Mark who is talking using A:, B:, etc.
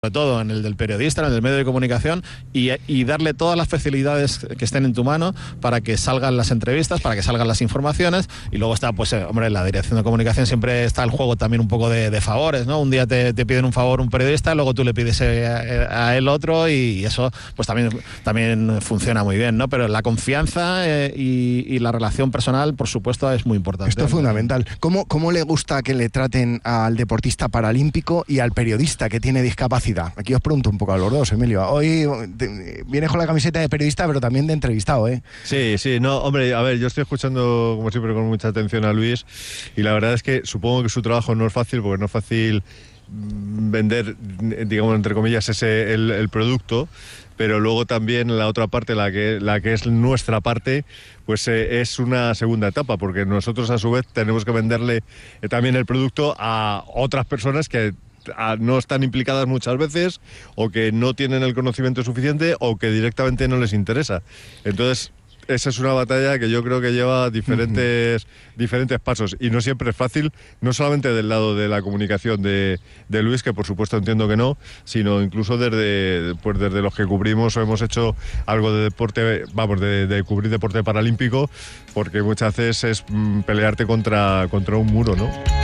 A: sobre todo en el del periodista, en el del medio de comunicación, y darle todas las facilidades que estén en tu mano para que salgan las entrevistas, para que salgan las informaciones. Y luego está, pues, hombre, en la dirección de comunicación siempre está el juego también un poco de favores, ¿no? Un día te piden un favor un periodista, luego tú le pides a él otro, y eso pues también funciona muy bien, ¿no? Pero la confianza y la relación personal, por supuesto, es muy importante.
B: Esto es fundamental. ¿Cómo le gusta que le traten al deportista paralímpico y al periodista que tiene discapacidad? Aquí os pregunto un poco a los dos, Emilio. Hoy vienes con la camiseta de periodista, pero también de entrevistado, ¿eh?
C: Sí, no, hombre, a ver, yo estoy escuchando, como siempre, con mucha atención a Luis, y la verdad es que supongo que su trabajo no es fácil, porque no es fácil vender, digamos, entre comillas, el producto, pero luego también la otra parte, la que es nuestra parte, pues es una segunda etapa, porque nosotros a su vez tenemos que venderle también el producto a otras personas que no están implicadas muchas veces, o que no tienen el conocimiento suficiente, o que directamente no les interesa. Entonces, esa es una batalla que yo creo que lleva diferentes pasos, y no siempre es fácil, no solamente del lado de la comunicación de Luis, que por supuesto entiendo que no, sino incluso desde los que cubrimos o hemos hecho algo de deporte, de cubrir deporte paralímpico, porque muchas veces es pelearte contra un muro, ¿no?